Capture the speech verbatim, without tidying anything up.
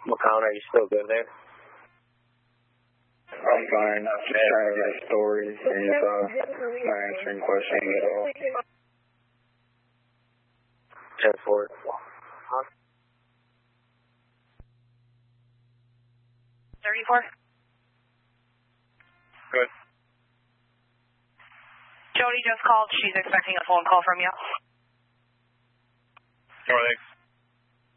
McCown, are you still good there? I'm fine. I'm just trying to write stories and uh, not answering questions at all. ten four. thirty-four? Good. Jody just called. She's expecting a phone call from you. All right, thanks.